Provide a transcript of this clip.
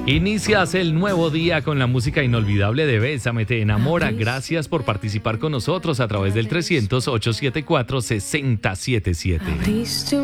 Inicias el nuevo día con la música inolvidable de Bésame, te enamora. Gracias por participar con nosotros a través del 300-874-6077.